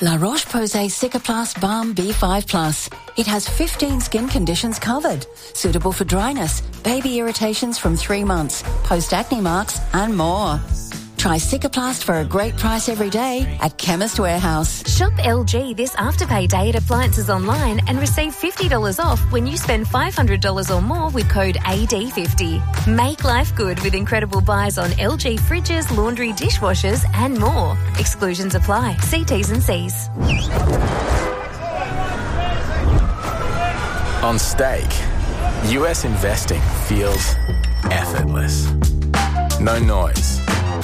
La Roche-Posay Cicaplast Balm B5 Plus. It has 15 skin conditions covered, suitable for dryness, baby irritations from 3 months, post-acne marks and more. Try Cicaplast for a great price every day at Chemist Warehouse. Shop LG this Afterpay Day at Appliances Online and receive $50 off when you spend $500 or more with code AD50. Make life good with incredible buys on LG fridges, laundry, dishwashers and more. Exclusions apply. See T's and C's. On stake, US investing feels effortless. No noise,